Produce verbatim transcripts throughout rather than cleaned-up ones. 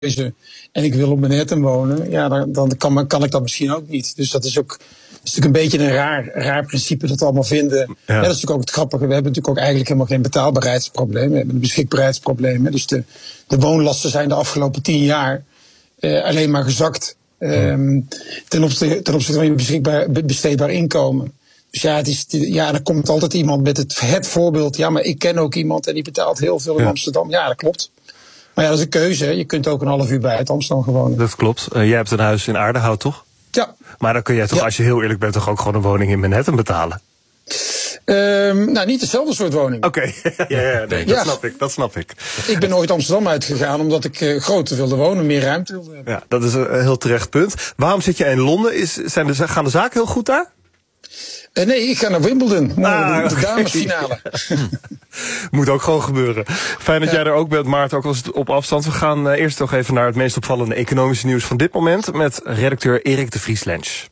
keuze en ik wil op Manhattan wonen, ja, dan, dan kan, kan ik dat misschien ook niet. Dus dat is ook is natuurlijk een beetje een raar, raar principe dat we allemaal vinden. Ja. Ja, dat is natuurlijk ook het grappige. We hebben natuurlijk ook eigenlijk helemaal geen betaalbaarheidsprobleem. We hebben een beschikbaarheidsprobleem. Hè. Dus de, de woonlasten zijn de afgelopen tien jaar uh, alleen maar gezakt um, ten opzichte, ten opzichte van je beschikbaar, besteedbaar inkomen. Dus ja, het is, ja, er komt altijd iemand met het, het voorbeeld. Ja, maar ik ken ook iemand en die betaalt heel veel in ja. Amsterdam. Ja, dat klopt. Maar ja, dat is een keuze. Hè. Je kunt ook een half uur bij het Amsterdam gewonnen. Dat klopt. Uh, jij hebt een huis in Aardehout, toch? Ja. Maar dan kun jij toch, ja. als je heel eerlijk bent, toch ook gewoon een woning in Manhattan betalen? Um, nou, niet hetzelfde soort woning. Oké, okay. ja, ja, nee, dat ja. snap ik, dat snap ik. Ik ben ooit Amsterdam uitgegaan omdat ik uh, groter wilde wonen, meer ruimte wilde hebben. Ja, dat is een heel terecht punt. Waarom zit je in Londen? Is, zijn de, gaan de zaken heel goed daar? Uh, nee, ik ga naar Wimbledon. Ah, de okay. damesfinale. Moet ook gewoon gebeuren. Fijn dat ja. jij er ook bent, Maarten, ook als op afstand. We gaan uh, eerst nog even naar het meest opvallende economische nieuws van dit moment met redacteur Erik de Vries-Lensch.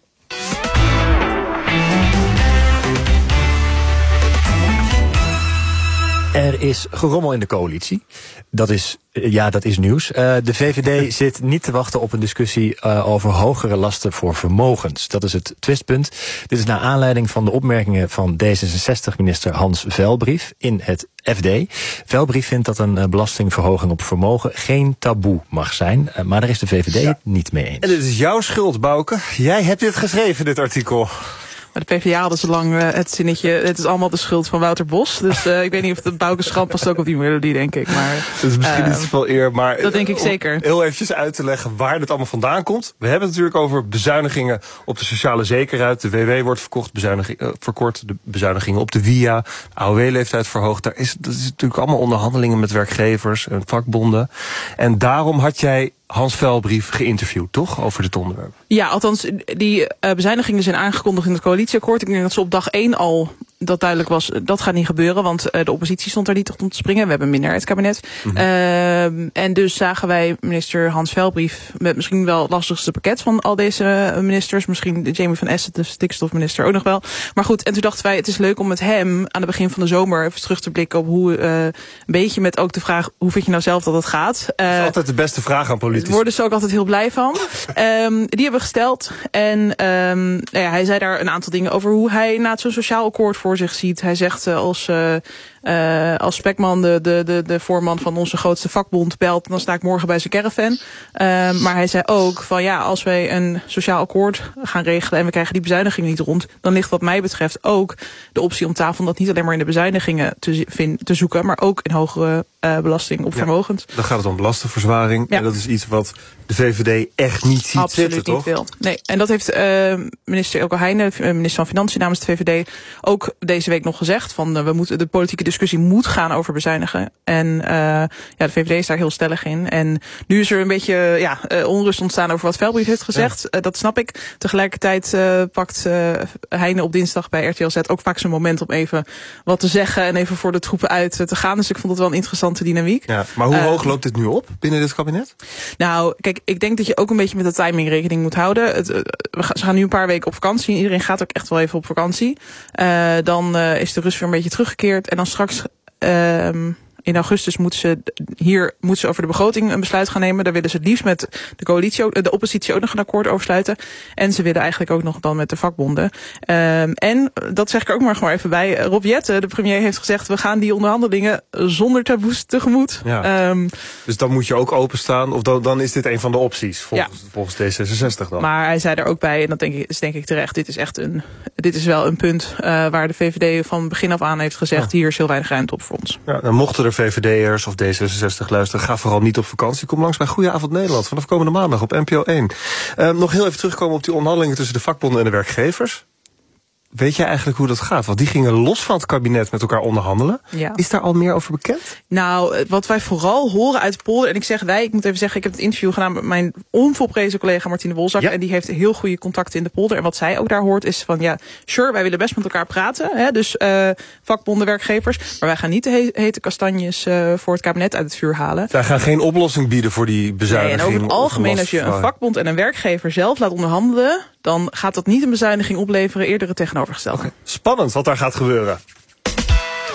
Er is gerommel in de coalitie. Dat is, ja, dat is nieuws. Uh, de V V D zit niet te wachten op een discussie uh, over hogere lasten voor vermogens. Dat is het twistpunt. Dit is naar aanleiding van de opmerkingen van D zesenzestig-minister Hans Velbrief in het F D. Velbrief vindt dat een uh, belastingverhoging op vermogen geen taboe mag zijn. Uh, maar daar is de V V D ja. het niet mee eens. En dit is jouw schuld, Bouke. Jij hebt dit geschreven, dit artikel. Maar de P v d A hadden zo lang uh, het zinnetje, het is allemaal de schuld van Wouter Bos. Dus uh, ik weet niet of de Bouke Schamp past ook op die melodie, denk ik. Maar, dat is misschien uh, niet zoveel eer, maar dat denk ik om zeker. Heel eventjes uit te leggen waar dit allemaal vandaan komt. We hebben het natuurlijk over bezuinigingen op de sociale zekerheid. De W W wordt verkocht, bezuiniging, uh, verkort, de bezuinigingen op de W I A. De A O W-leeftijd verhoogd. Daar is, dat is natuurlijk allemaal onderhandelingen met werkgevers en vakbonden. En daarom had jij Hans Velbrief geïnterviewd, toch? Over dit onderwerp. Ja, althans, die uh, bezuinigingen zijn aangekondigd in het coalitieakkoord. Ik denk dat ze op dag één al dat duidelijk was, dat gaat niet gebeuren, want uh, de oppositie stond er niet om te springen. We hebben een minderheidskabinet. Mm-hmm. Uh, en dus zagen wij minister Hans Velbrief met misschien wel het lastigste pakket van al deze ministers. Misschien Jamie van Essen, de stikstofminister, ook nog wel. Maar goed, en toen dachten wij, het is leuk om met hem aan het begin van de zomer even terug te blikken op hoe, uh, een beetje met ook de vraag, hoe vind je nou zelf dat het gaat? Uh, dat is altijd de beste vraag aan politici. Daar worden ze ook altijd heel blij van. um, die hebben we gesteld. En um, nou ja, hij zei daar een aantal dingen over hoe hij na zo'n sociaal akkoord voor zich ziet. Hij zegt uh, als, uh, uh, als Spekman, de, de, de, de voorman van onze grootste vakbond, belt, dan sta ik morgen bij zijn caravan. Uh, maar hij zei ook van ja, als wij een sociaal akkoord gaan regelen en we krijgen die bezuiniging niet rond, dan ligt wat mij betreft ook de optie om tafel om dat niet alleen maar in de bezuinigingen te, vind, te zoeken, maar ook in hogere uh, belasting op ja, vermogens. Dan gaat het om belastingverzwaring. Ja. En dat is iets wat de V V D echt niet ziet Absoluut zitten, niet toch? Veel. Nee, en dat heeft uh, minister Elke Heijnen, minister van Financiën namens de V V D, ook deze week nog gezegd. Van uh, we moeten, de politieke discussie moet gaan over bezuinigen. En uh, ja, de V V D is daar heel stellig in. En nu is er een beetje ja, uh, onrust ontstaan over wat Velbrief heeft gezegd. Ja. Uh, dat snap ik. Tegelijkertijd uh, pakt uh, Heijnen op dinsdag bij R T L Z ook vaak zijn moment om even wat te zeggen en even voor de troepen uit te gaan. Dus ik vond het wel een interessante dynamiek. Ja, maar hoe uh, hoog loopt dit nu op binnen dit kabinet? Nou, kijk, ik denk dat je ook een beetje met de timing rekening moet houden. Het, uh, we gaan, ze gaan nu een paar weken op vakantie. Iedereen gaat ook echt wel even op vakantie. Uh, dan uh, is de rust weer een beetje teruggekeerd. En dan straks uh, in augustus moeten ze hier moeten ze over de begroting een besluit gaan nemen. Daar willen ze het liefst met de coalitie, de oppositie ook nog een akkoord over sluiten. En ze willen eigenlijk ook nog dan met de vakbonden. Um, en dat zeg ik er ook maar gewoon even bij. Rob Jetten, de premier, heeft gezegd, we gaan die onderhandelingen zonder taboes tegemoet. Ja. Um, dus dan moet je ook openstaan, of dan, dan is dit een van de opties volgens, ja. volgens D zesenzestig dan. Maar hij zei er ook bij, en dat denk ik, is denk ik terecht, dit is echt een, dit is wel een punt uh, waar de V V D van begin af aan heeft gezegd, ja. hier is heel weinig ruimte op voor ons. Ja, dan mochten er V V D'ers of D zesenzestig luisteren, ga vooral niet op vakantie. Kom langs bij Goedenavond Nederland vanaf komende maandag op N P O één. Uh, nog heel even terugkomen op die onderhandelingen tussen de vakbonden en de werkgevers. Weet jij eigenlijk hoe dat gaat? Want die gingen los van het kabinet met elkaar onderhandelen. Ja. Is daar al meer over bekend? Nou, wat wij vooral horen uit de polder, en ik zeg wij, ik moet even zeggen, ik heb het interview gedaan met mijn onvolprezen collega Martine Wolzak, ja. en die heeft heel goede contacten in de polder. En wat zij ook daar hoort is van, ja, sure, wij willen best met elkaar praten. Hè, dus uh, vakbonden, werkgevers. Maar wij gaan niet de he- hete kastanjes uh, voor het kabinet uit het vuur halen. Zij gaan geen oplossing bieden voor die bezuiniging. Nee, en over het algemeen, als je een vakbond en een werkgever zelf laat onderhandelen, dan gaat dat niet een bezuiniging opleveren, eerder het tegenovergestelde. Okay. Spannend wat daar gaat gebeuren.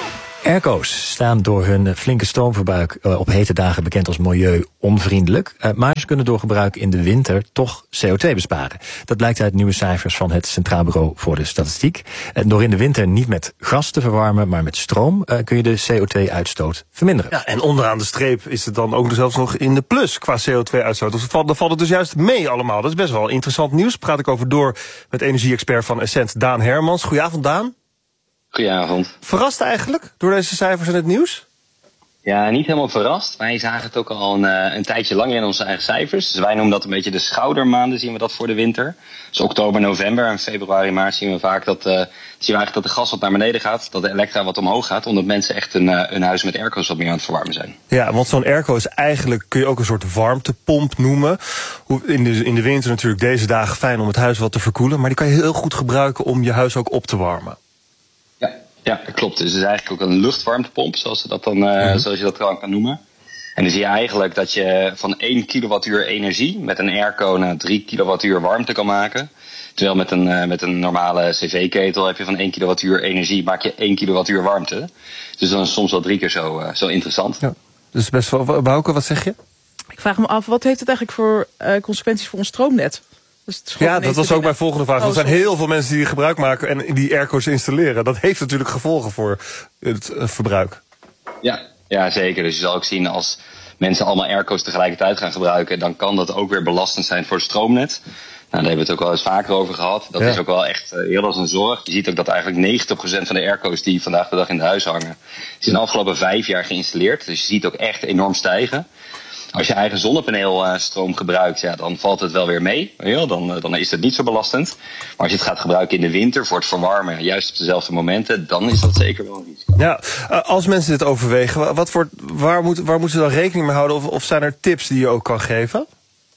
Airco's staan door hun flinke stroomverbruik op hete dagen bekend als milieu-onvriendelijk. Maar ze kunnen door gebruik in de winter toch C O twee besparen. Dat blijkt uit nieuwe cijfers van het Centraal Bureau voor de Statistiek. Door in de winter niet met gas te verwarmen, maar met stroom kun je de C O twee uitstoot verminderen. Ja, en onderaan de streep is het dan ook zelfs nog in de plus qua C O twee uitstoot. Dus dan valt het dus juist mee allemaal. Dat is best wel interessant nieuws. Daar praat ik over door met energie-expert van Essent, Daan Hermans. Goedenavond, Daan. Goedenavond. Verrast eigenlijk door deze cijfers en het nieuws? Ja, niet helemaal verrast. Wij zagen het ook al een, een tijdje langer in onze eigen cijfers. Dus wij noemen dat een beetje de schoudermaanden, zien we dat voor de winter. Dus oktober, november en februari, maart zien we vaak dat, uh, zien we eigenlijk dat de gas wat naar beneden gaat. Dat de elektra wat omhoog gaat, omdat mensen echt hun, uh, hun huis met airco's wat meer aan het verwarmen zijn. Ja, want zo'n airco is eigenlijk, kun je ook een soort warmtepomp noemen. In de, in de winter natuurlijk deze dagen fijn om het huis wat te verkoelen. Maar die kan je heel goed gebruiken om je huis ook op te warmen. Ja. Ja, dat klopt. Dus het is eigenlijk ook een luchtwarmtepomp, zoals, ze dat dan, uh, mm-hmm. zoals je dat gewoon kan noemen. En dan zie je eigenlijk dat je van één kilowattuur energie met een airco naar drie kilowattuur warmte kan maken. Terwijl met een, uh, met een normale cv-ketel heb je van één kilowattuur energie, maak je één kilowattuur warmte. Dus dan is het soms wel drie keer zo, uh, zo interessant. Ja, dus best wel. Bouke, wat zeg je? Ik vraag me af, wat heeft het eigenlijk voor uh, consequenties voor ons stroomnet? Dus ja, dat was ook mijn volgende vraag. Oh, er zijn heel veel mensen die gebruik maken en die airco's installeren. Dat heeft natuurlijk gevolgen voor het uh, verbruik. Ja, ja, zeker. Dus je zal ook zien als mensen allemaal airco's tegelijkertijd gaan gebruiken, dan kan dat ook weer belastend zijn voor het stroomnet. Nou, daar hebben we het ook wel eens vaker over gehad. Dat ja. is ook wel echt uh, heel als een zorg. Je ziet ook dat eigenlijk negentig procent van de airco's die vandaag de dag in de huis hangen, die zijn de afgelopen vijf jaar geïnstalleerd. Dus je ziet ook echt enorm stijgen. Als je eigen zonnepaneelstroom gebruikt, ja, dan valt het wel weer mee. Ja, dan, dan is het niet zo belastend. Maar als je het gaat gebruiken in de winter voor het verwarmen, juist op dezelfde momenten, dan is dat zeker wel een risico. Ja, als mensen dit overwegen, wat voor, waar, moet, waar moeten ze dan rekening mee houden? Of, of zijn er tips die je ook kan geven?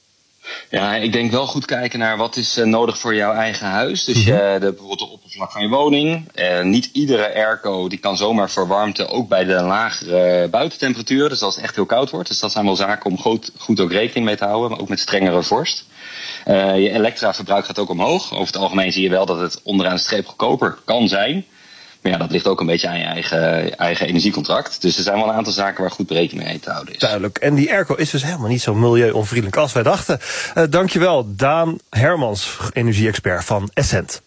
Ja, ik denk wel goed kijken naar wat is uh, nodig voor jouw eigen huis. Dus mm-hmm. uh, de, bijvoorbeeld de oppervlak van je woning. Uh, niet iedere airco die kan zomaar verwarmten, ook bij de lagere buitentemperatuur. Dus als het echt heel koud wordt. Dus dat zijn wel zaken om goed, goed ook rekening mee te houden, maar ook met strengere vorst. Uh, je elektraverbruik gaat ook omhoog. Over het algemeen zie je wel dat het onderaan de streep goedkoper kan zijn. Maar ja, dat ligt ook een beetje aan je eigen, eigen energiecontract. Dus er zijn wel een aantal zaken waar goed rekening mee te houden is. Duidelijk. En die airco is dus helemaal niet zo milieu-onvriendelijk als wij dachten. Uh, dankjewel, Daan Hermans, energie-expert van Essent.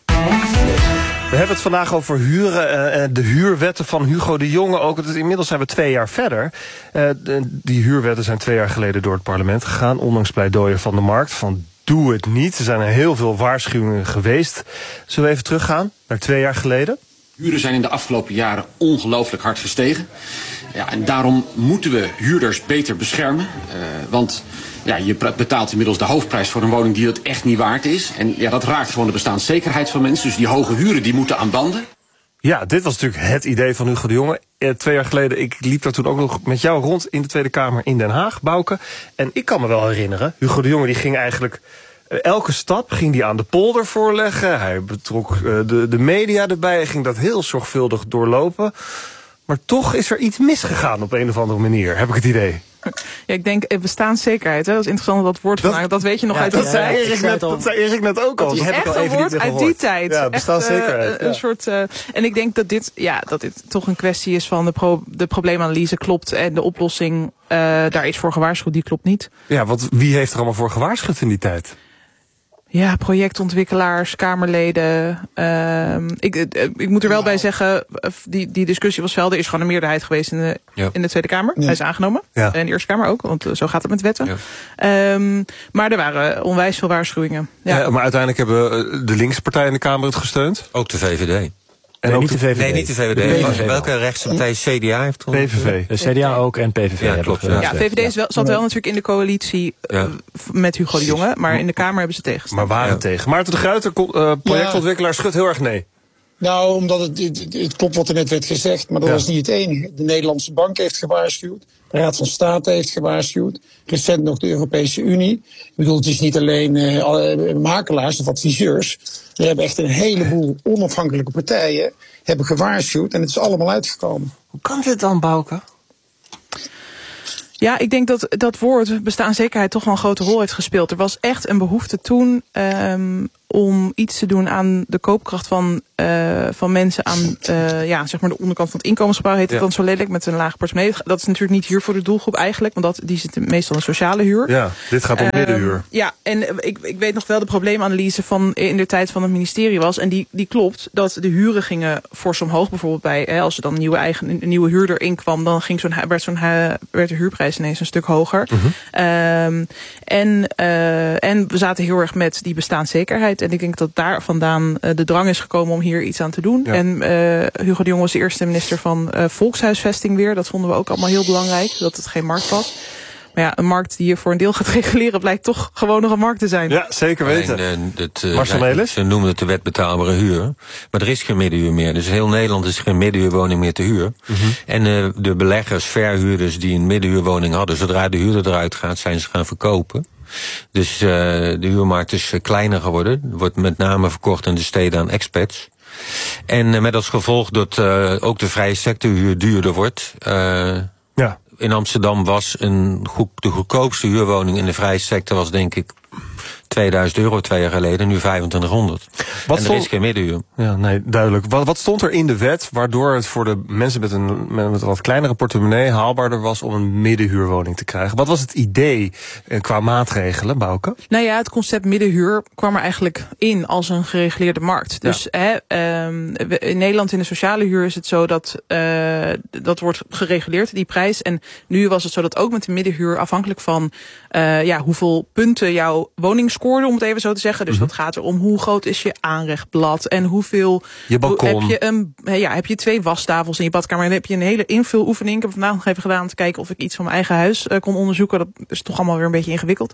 We hebben het vandaag over huren en uh, de huurwetten van Hugo de Jonge ook. Inmiddels zijn we twee jaar verder. Uh, de, die huurwetten zijn twee jaar geleden door het parlement gegaan, ondanks pleidooien van de markt van doe het niet. Er zijn er heel veel waarschuwingen geweest. Zullen we even teruggaan naar twee jaar geleden? Huren zijn in de afgelopen jaren ongelooflijk hard gestegen. Ja, en daarom moeten we huurders beter beschermen. Uh, want ja, je betaalt inmiddels de hoofdprijs voor een woning die dat echt niet waard is. En ja, dat raakt gewoon de bestaanszekerheid van mensen. Dus die hoge huren die moeten aan banden. Ja, dit was natuurlijk het idee van Hugo de Jonge. Eh, twee jaar geleden, ik liep daar toen ook nog met jou rond in de Tweede Kamer in Den Haag, Bouke. En ik kan me wel herinneren, Hugo de Jonge die ging eigenlijk elke stap ging hij aan de polder voorleggen. Hij betrok uh, de, de media erbij. Hij ging dat heel zorgvuldig doorlopen. Maar toch is er iets misgegaan op een of andere manier, heb ik het idee. Ja, ik denk bestaanszekerheid. Hè? Dat is interessant dat woord vandaag. Dat weet je nog ja, uit die dat tijd. Zei Erik net, dat zei Erik net ook al. Dat is heb echt ik al even een woord uit die tijd. Ja, bestaanszekerheid. Echt, uh, een ja. soort, uh, en ik denk dat dit, ja, dat dit toch een kwestie is van de, pro, de probleemanalyse klopt en de oplossing, uh, daar is voor gewaarschuwd, die klopt niet. Ja, want wie heeft er allemaal voor gewaarschuwd in die tijd? Ja, projectontwikkelaars, Kamerleden. Uh, ik, ik moet er wel bij zeggen, die, die discussie was wel, er is gewoon een meerderheid geweest in de, ja. in de Tweede Kamer. Ja. Hij is aangenomen. Ja. En in de Eerste Kamer ook, want zo gaat het met wetten. Ja. Um, maar er waren onwijs veel waarschuwingen. Ja. Ja, maar uiteindelijk hebben de linkse partijen in de Kamer het gesteund. Ook de V V D. En nee, ook niet de V V D. Nee, niet de V V D. De P V V. Welke rechtse partij? C D A heeft P V V. De C D A ook en P V V. Ja, klopt. Ja, ja, V V D is wel, zat wel natuurlijk in de coalitie uh, ja. met Hugo de Jonge, maar in de Kamer hebben ze tegengestaan. Maar waren ja. tegen. Maarten de Gruyter, uh, projectontwikkelaar, ja. schudt heel erg nee. Nou, omdat het, het, het klopt wat er net werd gezegd, maar dat ja. was niet het enige. De Nederlandse Bank heeft gewaarschuwd, de Raad van State heeft gewaarschuwd, recent nog de Europese Unie. Ik bedoel, het is niet alleen uh, makelaars of adviseurs. Er hebben echt een heleboel onafhankelijke partijen hebben gewaarschuwd en het is allemaal uitgekomen. Hoe kan dit dan, Bouke? Ja, ik denk dat dat woord bestaanszekerheid toch wel een grote rol heeft gespeeld. Er was echt een behoefte toen um, om iets te doen aan de koopkracht van, uh, van mensen aan uh, ja, zeg maar de onderkant van het inkomensgebouw, heet het ja. dan zo lelijk, met een laag portemonnee. Dat is natuurlijk niet huur voor de doelgroep eigenlijk, want dat, die zit meestal in sociale huur. Ja, dit gaat om uh, middenhuur. Ja, en ik, ik weet nog wel de probleemanalyse van in de tijd van het ministerie was, en die, die klopt, dat de huren gingen fors omhoog, bijvoorbeeld bij, hè, als er dan een nieuwe, eigen, een nieuwe huurder inkwam, dan ging zo'n, werd, zo'n, werd de huurprijs ineens een stuk hoger. Uh-huh. Um, en, uh, en we zaten heel erg met die bestaanszekerheid. En ik denk dat daar vandaan uh, de drang is gekomen om hier iets aan te doen. Ja. En uh, Hugo de Jonge was de eerste minister van uh, volkshuisvesting weer. Dat vonden we ook allemaal heel belangrijk, dat het geen markt was. Maar ja, een markt die je voor een deel gaat reguleren blijkt toch gewoon nog een markt te zijn. Ja, zeker weten. En, uh, het, uh, zij, ze noemen het de wet betaalbare huur. Maar er is geen middenhuur meer. Dus heel Nederland is geen middenhuurwoning meer te huur. Mm-hmm. En uh, de beleggers, verhuurders die een middenhuurwoning hadden, zodra de huurder eruit gaat, zijn ze gaan verkopen. Dus uh, de huurmarkt is kleiner geworden. Wordt met name verkocht in de steden aan expats. En uh, met als gevolg dat uh, ook de vrije sectorhuur duurder wordt. Uh, ja. In Amsterdam was een goed, de goedkoopste huurwoning in de vrije sector was denk ik tweeduizend euro twee jaar geleden, nu vijfentwintighonderd. Wat en er stond, is geen middenhuur. Ja, nee, duidelijk. Wat, wat stond er in de wet waardoor het voor de mensen met een, met een wat kleinere portemonnee haalbaarder was om een middenhuurwoning te krijgen? Wat was het idee eh, qua maatregelen, Bouke? Nou ja, het concept middenhuur kwam er eigenlijk in als een gereguleerde markt. Dus ja. hè, um, in Nederland in de sociale huur is het zo dat uh, dat wordt gereguleerd, die prijs. En nu was het zo dat ook met de middenhuur afhankelijk van uh, ja, hoeveel punten jouw woning scoorde, om het even zo te zeggen. Dus mm-hmm. dat gaat er om hoe groot is je aanrechtblad en hoeveel je balkon. Heb je een, ja, heb je twee wastafels in je badkamer en heb je een hele invuloefening. Ik heb vandaag nog even gedaan om te kijken of ik iets van mijn eigen huis uh, kon onderzoeken. Dat is toch allemaal weer een beetje ingewikkeld.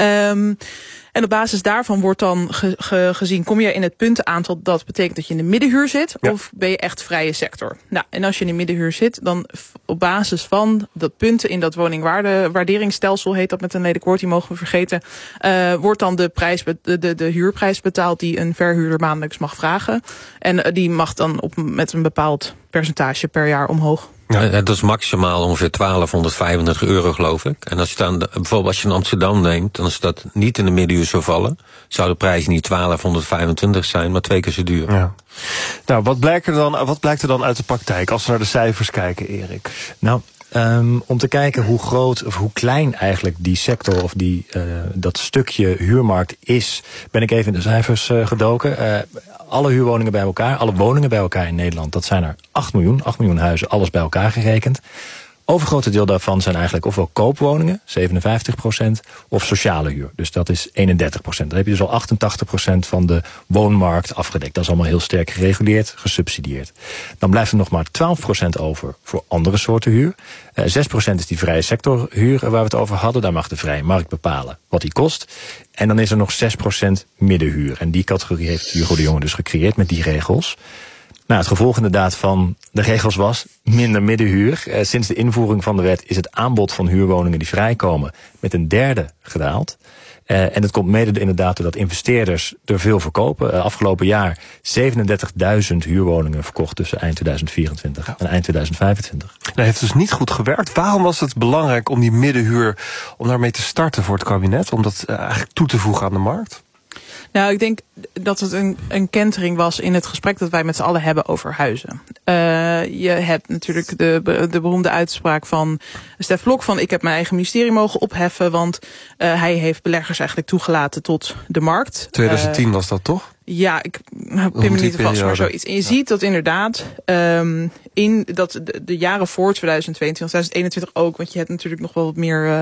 Um, En op basis daarvan wordt dan ge, ge, gezien, kom je in het puntenaantal, dat betekent dat je in de middenhuur zit, ja. of ben je echt vrije sector? Nou, en als je in de middenhuur zit, dan op basis van dat punten in dat woningwaarderingsstelsel, heet dat met een lelijk woord, die mogen we vergeten, uh, wordt dan de, prijs, de, de, de huurprijs betaald die een verhuurder maandelijks mag vragen. En uh, die mag dan op, met een bepaald percentage per jaar omhoog. Ja, dat is maximaal ongeveer twaalfhonderdvijfendertig euro, geloof ik. En als je dan, bijvoorbeeld als je in Amsterdam neemt, dan is dat niet in de middenhuur zou vallen, zou de prijs niet twaalfhonderdvijfentwintig zijn, maar twee keer zo duur. Ja. Nou, wat blijkt er dan, wat blijkt er dan uit de praktijk als we naar de cijfers kijken, Erik? Nou, Um, om te kijken hoe groot of hoe klein eigenlijk die sector of die, uh, dat stukje huurmarkt is, ben ik even in de cijfers uh, gedoken. Uh, alle huurwoningen bij elkaar, alle woningen bij elkaar in Nederland, dat zijn er acht miljoen, acht miljoen huizen, alles bij elkaar gerekend. Overgrote deel daarvan zijn eigenlijk ofwel koopwoningen, zevenenvijftig procent, of sociale huur. Dus dat is eenendertig procent. Dan heb je dus al achtentachtig procent van de woonmarkt afgedekt. Dat is allemaal heel sterk gereguleerd, gesubsidieerd. Dan blijft er nog maar twaalf procent over voor andere soorten huur. Uh, zes procent is die vrije sectorhuur waar we het over hadden. Daar mag de vrije markt bepalen wat die kost. En dan is er nog zes procent middenhuur. En die categorie heeft Hugo de Jonge dus gecreëerd met die regels. Nou, het gevolg inderdaad van de regels was minder middenhuur. Uh, sinds de invoering van de wet is het aanbod van huurwoningen die vrijkomen met een derde gedaald. Uh, en het komt mede inderdaad doordat investeerders er veel verkopen. Uh, afgelopen jaar zevenendertigduizend huurwoningen verkocht tussen eind tweeduizend vierentwintig ja. en eind tweeduizend vijfentwintig. Dat heeft dus niet goed gewerkt. Waarom was het belangrijk om die middenhuur, om daarmee te starten voor het kabinet? Om dat uh, eigenlijk toe te voegen aan de markt? Nou, ik denk dat het een, een kentering was in het gesprek dat wij met z'n allen hebben over huizen. Uh, je hebt natuurlijk de, de beroemde uitspraak van Stef Blok van ik heb mijn eigen ministerie mogen opheffen, want uh, hij heeft beleggers eigenlijk toegelaten tot de markt. twintig tien uh, was dat toch? Ja, ik pin me niet te vast, maar zoiets. En je ja. ziet dat inderdaad um, in dat de, de jaren voor tweeduizend tweeëntwintig, tweeduizend eenentwintig ook, want je hebt natuurlijk nog wel wat meer uh,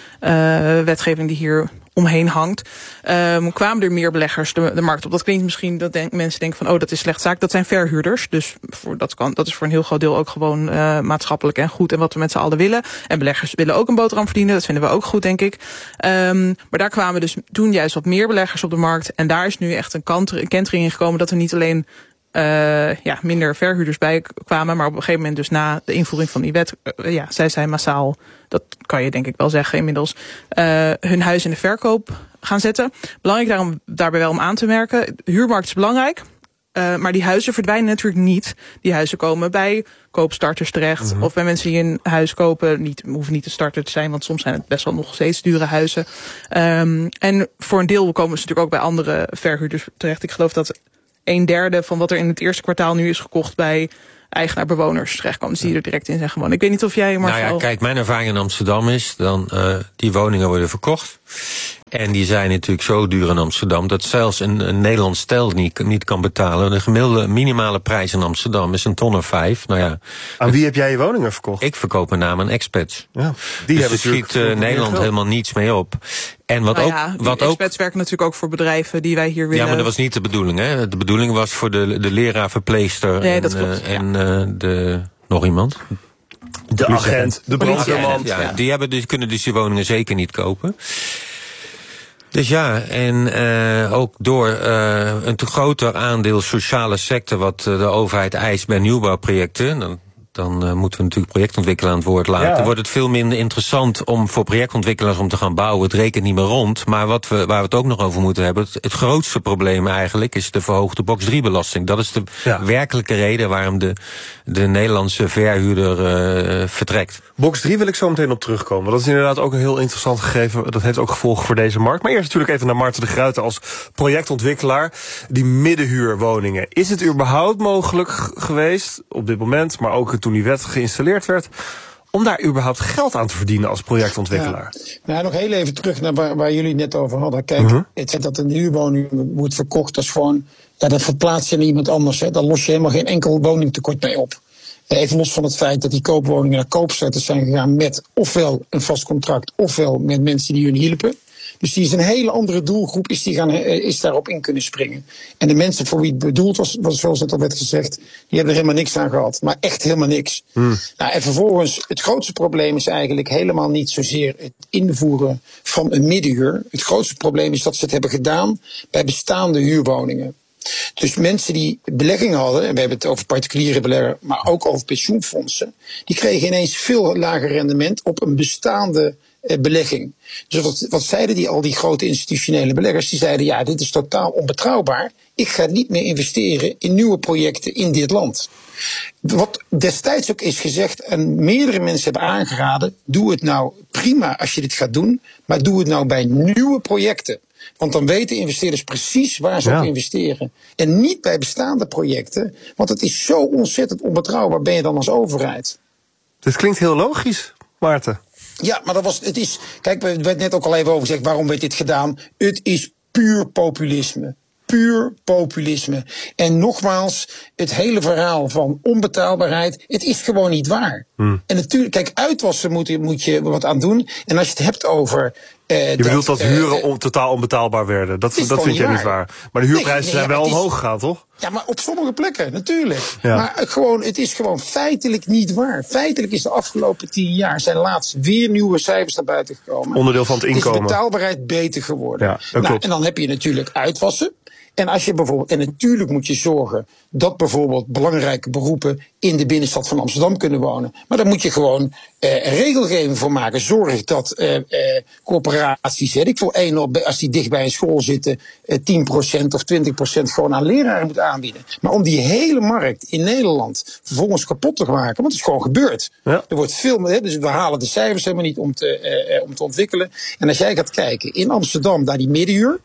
uh, wetgeving die hier omheen hangt, um, kwamen er meer beleggers de, de markt op. Dat klinkt misschien dat denk, mensen denken van oh, dat is slecht zaak. Dat zijn verhuurders, dus voor, dat, kan, dat is voor een heel groot deel ook gewoon uh, maatschappelijk en goed en wat we met z'n allen willen. En beleggers willen ook een boterham verdienen, dat vinden we ook goed, denk ik. Um, maar daar kwamen dus toen juist wat meer beleggers op de markt en daar is nu echt een, kant, een kentering in gekomen dat er niet alleen Uh, ja, minder verhuurders bij kwamen, maar op een gegeven moment dus na de invoering van die wet, uh, ja, zij zijn massaal, dat kan je denk ik wel zeggen inmiddels, uh, hun huis in de verkoop gaan zetten. Belangrijk daarom, daarbij wel om aan te merken, de huurmarkt is belangrijk, Uh, maar die huizen verdwijnen natuurlijk niet. Die huizen komen bij koopstarters terecht. Mm-hmm. Of bij mensen die een huis kopen. Niet, hoeven niet de starter te zijn, want soms zijn het best wel nog steeds dure huizen. Um, en voor een deel komen ze natuurlijk ook bij andere verhuurders terecht. Ik geloof dat een derde van wat er in het eerste kwartaal nu is gekocht bij eigenaar-bewoners terechtkomen. Dus die er direct in zijn gewonnen. Ik weet niet of jij, Marcel... Nou ja, kijk, mijn ervaring in Amsterdam is dan uh, die woningen worden verkocht. En die zijn natuurlijk zo duur in Amsterdam dat zelfs een, een Nederlands stel niet, niet kan betalen. De gemiddelde minimale prijs in Amsterdam is een ton of vijf. Nou ja, aan wie heb jij je woningen verkocht? Ik verkoop met name aan expats. Ja, die dus er schiet uh, Nederland helemaal niets mee op. En wat nou ook, ja, wat expats ook, werken natuurlijk ook voor bedrijven die wij hier willen. Ja, maar dat was niet de bedoeling. Hè? De bedoeling was voor de, de leraar, verpleegster nee, en, dat klopt, uh, ja. en uh, de nog iemand. De agent, de brandweerman. Ja, ja, die hebben dus, kunnen dus die woningen zeker niet kopen. Dus ja, en uh, ook door uh, een te groter aandeel sociale sector wat uh, de overheid eist bij nieuwbouwprojecten, dan, dan uh, moeten we natuurlijk projectontwikkelaar aan het woord laten. Ja. Dan wordt het veel minder interessant om voor projectontwikkelaars om te gaan bouwen. Het rekent niet meer rond. Maar wat we, waar we het ook nog over moeten hebben, het, het grootste probleem eigenlijk is de verhoogde box drie belasting. Dat is de ja. werkelijke reden waarom de, de Nederlandse verhuurder uh, vertrekt. box drie wil ik zo meteen op terugkomen. Dat is inderdaad ook een heel interessant gegeven. Dat heeft ook gevolgen voor deze markt. Maar eerst natuurlijk even naar Maarten de Gruyter als projectontwikkelaar. Die middenhuurwoningen. Is het überhaupt mogelijk geweest op dit moment, maar ook toen die wet geïnstalleerd werd, om daar überhaupt geld aan te verdienen als projectontwikkelaar? Ja. Nou, nog heel even terug naar waar, waar jullie het net over hadden. Kijk, uh-huh. het feit dat een huurwoning wordt verkocht, dat is gewoon, ja, dat verplaats je naar iemand anders. Hè. Daar los je helemaal geen enkel woningtekort mee op. Even los van het feit dat die koopwoningen naar koopzetters zijn gegaan met ofwel een vast contract, ofwel met mensen die hun hielpen. Dus die is een hele andere doelgroep, is, die gaan, is daarop in kunnen springen. En de mensen voor wie het bedoeld was, was zoals het al werd gezegd, die hebben er helemaal niks aan gehad. Maar echt helemaal niks. Hmm. Nou, en vervolgens, het grootste probleem is eigenlijk helemaal niet zozeer het invoeren van een middenhuur. Het grootste probleem is dat ze het hebben gedaan bij bestaande huurwoningen. Dus mensen die beleggingen hadden, en we hebben het over particuliere beleggers, maar ook over pensioenfondsen, die kregen ineens veel lager rendement op een bestaande eh, belegging. Dus wat, wat zeiden die al die grote institutionele beleggers? Die zeiden, ja, dit is totaal onbetrouwbaar. Ik ga niet meer investeren in nieuwe projecten in dit land. Wat destijds ook is gezegd en meerdere mensen hebben aangeraden, doe het nou prima als je dit gaat doen, maar doe het nou bij nieuwe projecten. Want dan weten investeerders precies waar ze ja. op investeren. En niet bij bestaande projecten. Want het is zo ontzettend onbetrouwbaar ben je dan als overheid. Dit klinkt heel logisch, Maarten. Ja, maar dat was, het is, kijk, we werd net ook al even over gezegd, waarom werd dit gedaan? Het is puur populisme. Puur populisme. En nogmaals, het hele verhaal van onbetaalbaarheid, het is gewoon niet waar. Hmm. En natuurlijk, kijk, uitwassen moet, moet je wat aan doen. En als je het hebt over... Uh, je bedoelt dat, dat huren uh, on, totaal onbetaalbaar werden. Dat, dat vind jij niet waar. Maar de huurprijzen nee, nee, zijn wel omhoog gegaan, toch? Ja, maar op sommige plekken, natuurlijk. Ja. Maar het, gewoon, het is gewoon feitelijk niet waar. Feitelijk is de afgelopen tien jaar zijn laatst weer nieuwe cijfers naar buiten gekomen. Onderdeel van het inkomen. Is de betaalbaarheid beter geworden. Ja, dat nou, en dan heb je natuurlijk uitwassen. En als je bijvoorbeeld, en natuurlijk moet je zorgen dat bijvoorbeeld belangrijke beroepen in de binnenstad van Amsterdam kunnen wonen. Maar daar moet je gewoon eh, een regelgeving voor maken. Zorg dat eh, eh, corporaties, weet ik veel, één op, als die dicht bij een school zitten, eh, tien procent of twintig procent gewoon aan leraren moet aanbieden. Maar om die hele markt in Nederland vervolgens kapot te maken, want het is gewoon gebeurd. Ja. Er wordt veel meer, dus we halen de cijfers helemaal niet om te, eh, om te ontwikkelen. En als jij gaat kijken in Amsterdam naar die middenhuur.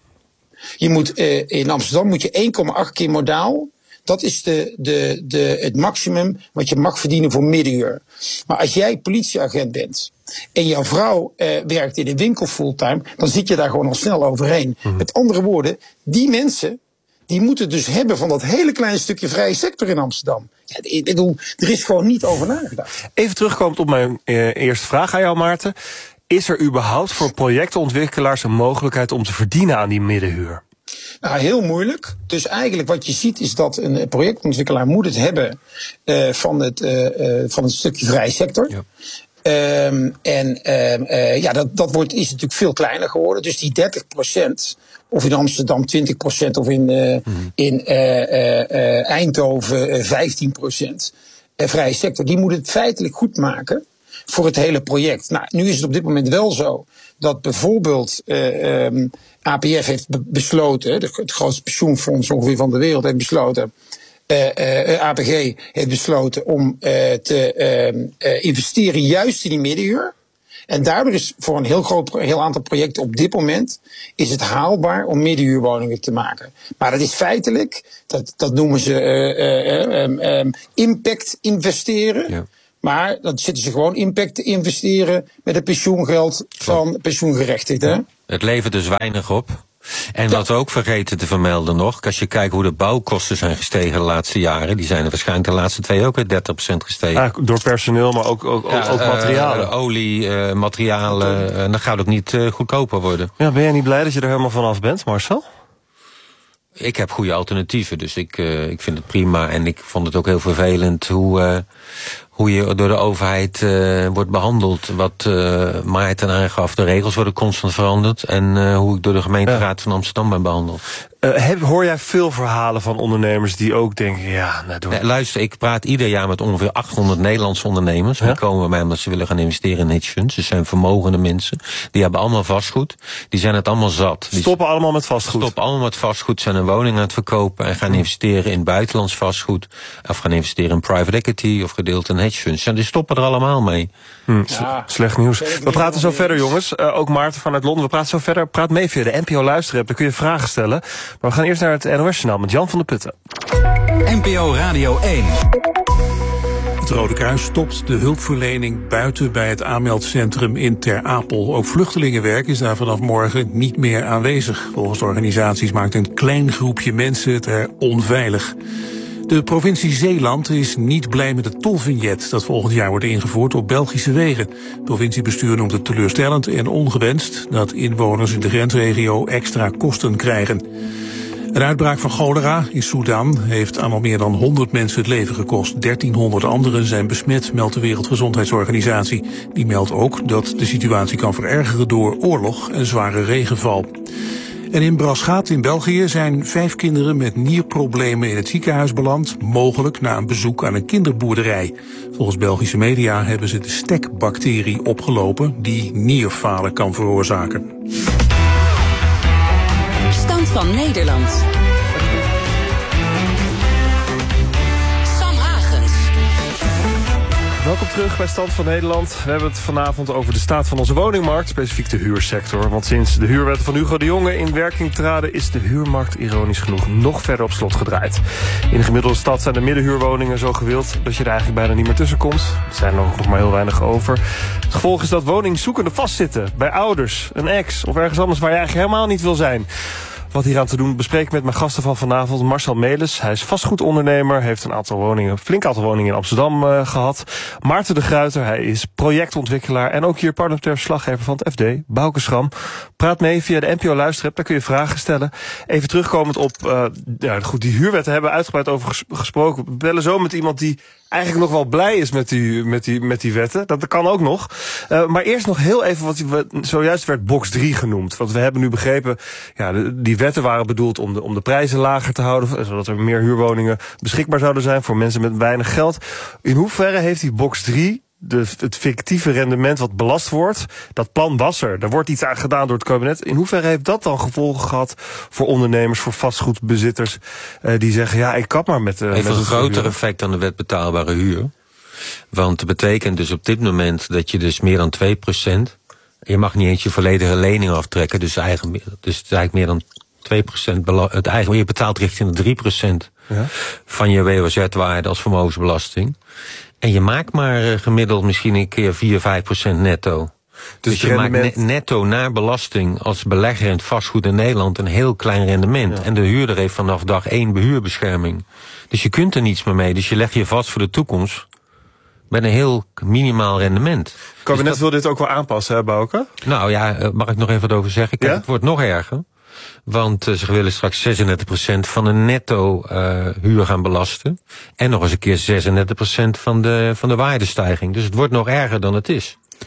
Je moet, uh, in Amsterdam moet je één komma acht keer modaal. Dat is de, de, de, het maximum wat je mag verdienen voor middenhuur. Maar als jij politieagent bent en jouw vrouw uh, werkt in een winkel fulltime, dan zit je daar gewoon al snel overheen. Mm-hmm. Met andere woorden, die mensen die moeten dus hebben van dat hele kleine stukje vrije sector in Amsterdam. Ja, ik bedoel, er is gewoon niet over nagedacht. Even terugkomend op mijn uh, eerste vraag aan jou, Maarten. Is er überhaupt voor projectontwikkelaars een mogelijkheid om te verdienen aan die middenhuur? Nou, heel moeilijk. Dus eigenlijk wat je ziet is dat een projectontwikkelaar moet het hebben uh, van, het, uh, uh, van het stukje vrije sector. Ja. Um, en uh, uh, ja, dat, dat wordt, is natuurlijk veel kleiner geworden. Dus die dertig procent, of in Amsterdam twintig procent of in, uh, mm-hmm. in uh, uh, uh, Eindhoven uh, vijftien procent uh, vrije sector, die moet het feitelijk goed maken voor het hele project. Nou, nu is het op dit moment wel zo dat bijvoorbeeld uh, um, A P F heeft be- besloten, de, het grootste pensioenfonds ongeveer van de wereld heeft besloten, uh, uh, A P G heeft besloten om uh, te uh, uh, investeren juist in die middenhuur. En daardoor is voor een heel groot heel aantal projecten op dit moment is het haalbaar om middenhuurwoningen te maken. Maar dat is feitelijk, dat, dat noemen ze uh, uh, um, um, impact investeren. Ja. Maar dan zitten ze gewoon impact te investeren met het pensioengeld van pensioengerechtigden. Ja. Het levert dus weinig op. En wat we ook vergeten te vermelden nog, als je kijkt hoe de bouwkosten zijn gestegen de laatste jaren, die zijn er waarschijnlijk de laatste twee ook weer dertig procent gestegen. Ja, door personeel, maar ook, ook, ja, ook materialen. Uh, olie, uh, materialen, uh, dan gaat het ook niet uh, goedkoper worden. Ja, ben jij niet blij dat je er helemaal vanaf bent, Marcel? Ik heb goede alternatieven, dus ik, uh, ik vind het prima. En ik vond het ook heel vervelend hoe, uh, hoe je door de overheid uh, wordt behandeld. Wat uh, Maarten aangaf, de regels worden constant veranderd. En uh, hoe ik door de gemeenteraad ja. van Amsterdam ben behandeld. Uh, heb, hoor jij veel verhalen van ondernemers die ook denken, ja... Nou, doe... nee, luister, ik praat ieder jaar met ongeveer achthonderd Nederlandse ondernemers. Ja? Die komen bij mij omdat ze willen gaan investeren in hedge funds. Ze zijn vermogende mensen. Die hebben allemaal vastgoed. Die zijn het allemaal zat. Die stoppen allemaal met vastgoed. Stoppen allemaal met vastgoed, zijn een woning aan het verkopen en gaan investeren in buitenlands vastgoed. Of gaan investeren in private equity of gedeelte in hedge funds. Ja, die stoppen er allemaal mee. Hm, ja, slecht nieuws. We praten zo verder, jongens. Uh, ook Maarten vanuit Londen. We praten zo verder. Praat mee via de N P O luisterapp. Daar kun je vragen stellen. Maar we gaan eerst naar het N O S-journaal met Jan van der Putten. N P O Radio één. Het Rode Kruis stopt de hulpverlening buiten bij het aanmeldcentrum in Ter Apel. Ook vluchtelingenwerk is daar vanaf morgen niet meer aanwezig. Volgens de organisaties maakt een klein groepje mensen het er onveilig. De provincie Zeeland is niet blij met het tolvignet dat volgend jaar wordt ingevoerd op Belgische wegen. Het provinciebestuur noemt het teleurstellend en ongewenst dat inwoners in de grensregio extra kosten krijgen. Een uitbraak van cholera in Sudan heeft aan al meer dan honderd mensen het leven gekost. dertienhonderd anderen zijn besmet, meldt de Wereldgezondheidsorganisatie. Die meldt ook dat de situatie kan verergeren door oorlog en zware regenval. En in Braschaat in België zijn vijf kinderen met nierproblemen in het ziekenhuis beland, mogelijk na een bezoek aan een kinderboerderij. Volgens Belgische media hebben ze de stekbacterie opgelopen die nierfalen kan veroorzaken. Stand van Nederland. Welkom terug bij Stand van Nederland. We hebben het vanavond over de staat van onze woningmarkt, specifiek de huursector. Want sinds de huurwetten van Hugo de Jonge in werking traden, is de huurmarkt ironisch genoeg nog verder op slot gedraaid. In de gemiddelde stad zijn de middenhuurwoningen zo gewild dat je er eigenlijk bijna niet meer tussen komt. Er zijn er ook nog maar heel weinig over. Het gevolg is dat woningzoekenden vastzitten bij ouders, een ex of ergens anders waar je eigenlijk helemaal niet wil zijn. Wat hier aan te doen bespreek ik met mijn gasten van vanavond. Marcel Melis, hij is vastgoedondernemer, heeft een aantal woningen, flink aantal woningen in Amsterdam uh, gehad. Maarten de Gruyter, hij is projectontwikkelaar en ook hier parlementair verslaggever van het F D, Bouke Schram. Praat mee via de N P O luisterapp, daar kun je vragen stellen. Even terugkomend op, uh, ja, goed, die huurwetten hebben we uitgebreid over ges- gesproken. We bellen zo met iemand die eigenlijk nog wel blij is met die, met die, met die wetten. Dat kan ook nog. Uh, maar eerst nog heel even wat zojuist werd box drie genoemd. Want we hebben nu begrepen, ja, de, die wetten waren bedoeld om de, om de prijzen lager te houden, zodat er meer huurwoningen beschikbaar zouden zijn voor mensen met weinig geld. In hoeverre heeft die box drie, de, het fictieve rendement wat belast wordt, dat plan was er. Er wordt iets aan gedaan door het kabinet. In hoeverre heeft dat dan gevolgen gehad voor ondernemers, voor vastgoedbezitters, uh, die zeggen, ja, ik kap maar met... Uh, heeft met een groter effect dan de wet betaalbare huur. Want dat betekent dus op dit moment dat je dus meer dan twee procent... je mag niet eens je volledige lening aftrekken, dus, eigen, dus het is eigenlijk meer dan twee procent bela- het eigen, je betaalt richting de drie procent ja. van je W O Z-waarde als vermogensbelasting. En je maakt maar uh, gemiddeld misschien een keer vier, vijf procent netto. Dus, dus je rendement... maakt ne- netto naar belasting als belegger in het vastgoed in Nederland een heel klein rendement. Ja. En de huurder heeft vanaf dag één behuurbescherming. Dus je kunt er niets meer mee. Dus je legt je vast voor de toekomst met een heel minimaal rendement. Het kabinet dus dat... wil dit ook wel aanpassen, hè, Bouke? Nou ja, mag ik nog even wat over zeggen? Kijk, ja? Het wordt nog erger. Want uh, ze willen straks zesendertig procent van de netto uh, huur gaan belasten. En nog eens een keer zesendertig procent van de, van de waardestijging. Dus het wordt nog erger dan het is.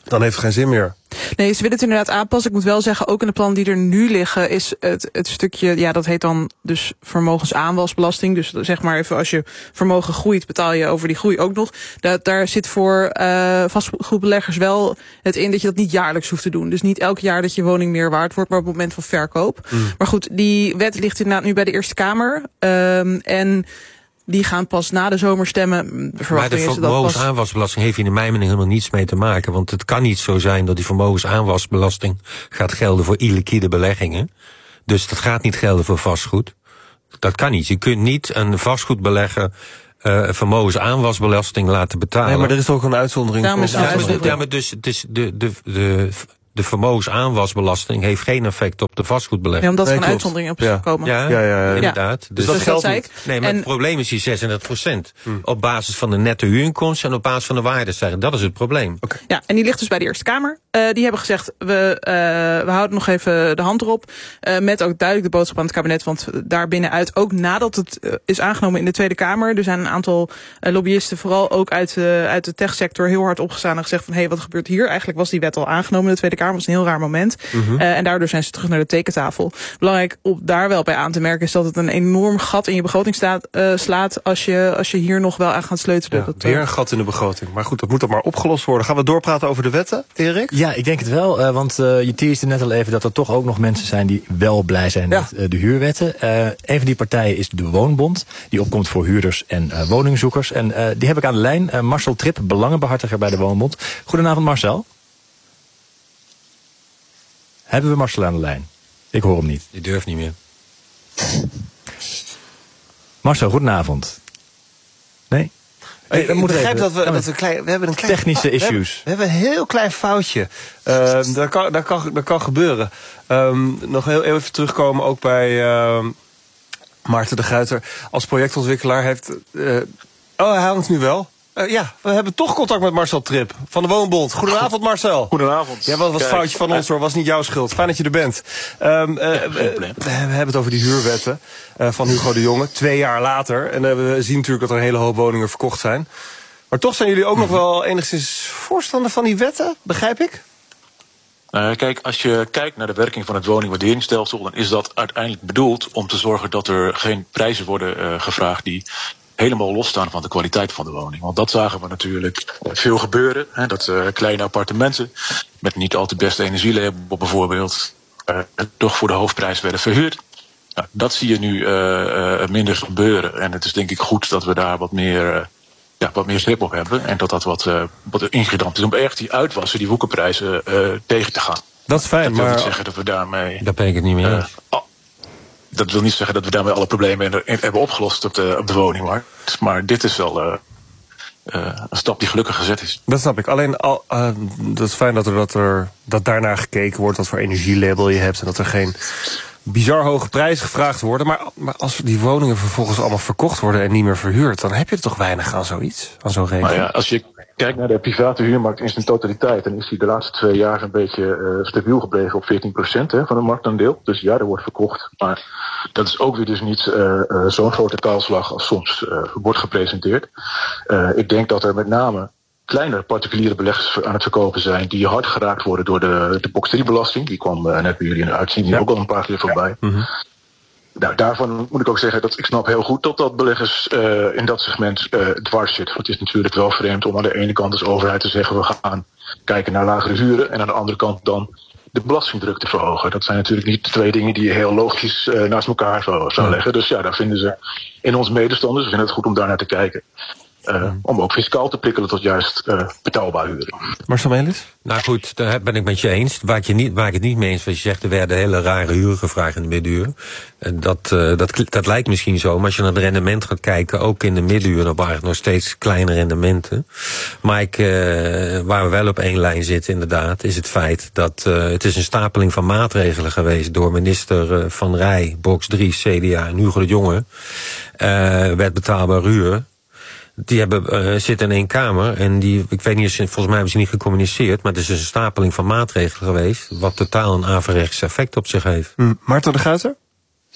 Dan heeft het geen zin meer. Nee, ze willen het inderdaad aanpassen. Ik moet wel zeggen, ook in de plannen die er nu liggen, is het, het stukje, ja, dat heet dan dus vermogensaanwasbelasting. Dus zeg maar even, als je vermogen groeit, betaal je over die groei ook nog. Dat, daar zit voor uh, vastgoedbeleggers wel het in dat je dat niet jaarlijks hoeft te doen. Dus niet elk jaar dat je woning meer waard wordt, maar op het moment van verkoop. Mm. Maar goed, die wet ligt inderdaad nu bij de Eerste Kamer. Um, en die gaan pas na de zomer stemmen. De maar de vermogensaanwasbelasting heeft hier in mijn mening helemaal niets mee te maken. Want het kan niet zo zijn dat die vermogensaanwasbelasting gaat gelden voor illiquide beleggingen. Dus dat gaat niet gelden voor vastgoed. Dat kan niet. Je kunt niet een vastgoedbelegger uh, vermogensaanwasbelasting laten betalen. Nee, maar er is ook een uitzondering voor. Is ja, maar, ja, maar dus het is de, de, de, de vermogensaanwasbelasting heeft geen effect op de vastgoedbelegger. Ja, omdat er nee, een uitzondering op is ja. gekomen. Ja, ja, ja, ja inderdaad. Ja. Dus, dus dat, dat geldt niet. Nee, maar en het probleem is die zesendertig procent. Hmm. Op basis van de netto huurinkomsten en op basis van de waardestijging. Dat is het probleem. Okay. Ja, en die ligt dus bij de Eerste Kamer. Uh, die hebben gezegd, we, uh, we houden nog even de hand erop. Uh, met ook duidelijk de boodschap aan het kabinet. Want daar binnenuit, ook nadat het uh, is aangenomen in de Tweede Kamer. Er zijn een aantal uh, lobbyisten, vooral ook uit, uh, uit de techsector, heel hard opgestaan en gezegd van, hé, hey, wat gebeurt hier? Eigenlijk was die wet al aangenomen in de Tweede Kamer. Dat was een heel raar moment. Mm-hmm. Uh, en daardoor zijn ze terug naar de tekentafel. Belangrijk om daar wel bij aan te merken is dat het een enorm gat in je begroting staat, uh, slaat als je, als je hier nog wel aan gaat sleutelen. Ja, dat, weer een gat in de begroting. Maar goed, dat moet dan maar opgelost worden. Gaan we doorpraten over de wetten, Erik? Ja, ik denk het wel. Uh, want uh, je teasde net al even dat er toch ook nog mensen zijn die wel blij zijn ja. met uh, de huurwetten. Uh, een van die partijen is de Woonbond. Die opkomt voor huurders en uh, woningzoekers. En uh, die heb ik aan de lijn. Uh, Marcel Trip, belangenbehartiger bij de Woonbond. Goedenavond, Marcel. Hebben we Marcel aan de lijn? Ik hoor hem niet. Die durft niet meer. Marcel, goedenavond. Nee? Hey, ik moet begrijp dat we, dat we, klein, we hebben een klein technische issues. We hebben, we hebben een heel klein foutje. Uh, dat, kan, dat, kan, dat kan gebeuren. Um, nog heel even terugkomen ook bij uh, Maarten de Guiter. Als projectontwikkelaar heeft... Uh, oh, hij hangt nu wel. Uh, ja, we hebben toch contact met Marcel Trip van de Woonbond. Goedenavond, Marcel. Goedenavond. Ja, wat was een foutje van ons hoor, was niet jouw schuld. Fijn dat je er bent. Um, uh, ja, we, we hebben het over die huurwetten uh, van Hugo de Jonge, twee jaar later. En uh, we zien natuurlijk dat er een hele hoop woningen verkocht zijn. Maar toch zijn jullie ook mm-hmm. nog wel enigszins voorstander van die wetten, begrijp ik? Uh, kijk, als je kijkt naar de werking van het woningwaarderingsstelsel, dan is dat uiteindelijk bedoeld om te zorgen dat er geen prijzen worden uh, gevraagd die helemaal losstaan van de kwaliteit van de woning. Want dat zagen we natuurlijk veel gebeuren. Hè, dat uh, kleine appartementen met niet al te beste energielabel bijvoorbeeld uh, toch voor de hoofdprijs werden verhuurd. Nou, dat zie je nu uh, uh, minder gebeuren. En het is denk ik goed dat we daar wat meer, uh, ja, wat meer grip op hebben. En dat dat wat, uh, wat ingedampt is om echt die uitwassen, die woekerprijzen uh, tegen te gaan. Dat is fijn, dat maar... niet zeggen dat we daarmee... Daar ben ik het niet meer eens. Uh, Dat wil niet zeggen dat we daarmee alle problemen hebben opgelost op de, op de woningmarkt. Maar dit is wel uh, uh, een stap die gelukkig gezet is. Dat snap ik. Alleen, al, uh, dat is fijn dat er, dat er dat daarnaar gekeken wordt, wat voor energielabel je hebt en dat er geen bizar hoge prijzen gevraagd worden. Maar, maar als die woningen vervolgens allemaal verkocht worden en niet meer verhuurd, dan heb je er toch weinig aan zoiets, aan zo'n regeling. Maar ja, als je kijkt naar de private huurmarkt in zijn totaliteit, dan is die de laatste twee jaar een beetje uh, stabiel gebleven op veertien procent hè, van de marktaandeel. Dus ja, er wordt verkocht. Maar dat is ook weer dus niet uh, uh, zo'n grote kaalslag als soms uh, wordt gepresenteerd. Uh, ik denk dat er met name kleinere particuliere beleggers aan het verkopen zijn die hard geraakt worden door de, de box drie belasting. Die kwam uh, net bij jullie in de uitzending ja. ook al een paar keer voorbij. Ja. Mm-hmm. Nou, daarvan moet ik ook zeggen dat ik snap heel goed dat dat beleggers uh, in dat segment uh, dwars zit. Het is natuurlijk wel vreemd om aan de ene kant als overheid te zeggen we gaan kijken naar lagere huren en aan de andere kant dan de belastingdruk te verhogen. Dat zijn natuurlijk niet de twee dingen die je heel logisch uh, naast elkaar zou, zou leggen. Dus ja, daar vinden ze in ons medestanders, we vinden het goed om daar naar te kijken. Uh, om ook fiscaal te prikkelen tot juist uh, betaalbaar huren. Marcel Melis? Nou goed, daar ben ik met je eens. Waar ik, je niet, waar ik het niet mee eens wat je zegt, er werden hele rare huren gevraagd in de middenhuur. En dat, uh, dat, dat lijkt misschien zo, maar als je naar het rendement gaat kijken, ook in de middenhuur, dan waren het nog steeds kleine rendementen. Maar ik, uh, waar we wel op één lijn zitten inderdaad, is het feit dat uh, het is een stapeling van maatregelen geweest door minister uh, Van Rij, box drie, C D A en Hugo de Jonge. Uh, werd betaalbaar huur. Die hebben, uh, zitten in één kamer en die, ik weet niet, volgens mij hebben ze niet gecommuniceerd, maar het is dus een stapeling van maatregelen geweest, wat totaal een averechts effect op zich heeft. Mm. Maarten de Guiter?